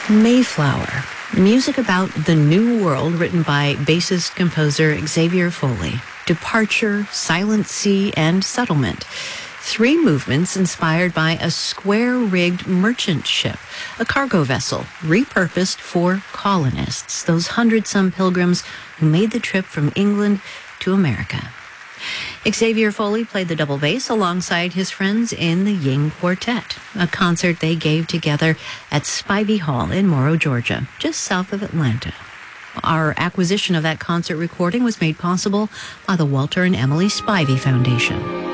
Mayflower, music about the New World written by bassist-composer Xavier Foley. Departure, Silent Sea, and Settlement. 3 movements inspired by a square-rigged merchant ship, a cargo vessel repurposed for colonists, those 100-some pilgrims who made the trip from England to America. Xavier Foley played the double bass alongside his friends in the Ying Quartet, a concert they gave together at Spivey Hall in Morrow, Georgia, just south of Atlanta. Our acquisition of that concert recording was made possible by the Walter and Emily Spivey Foundation.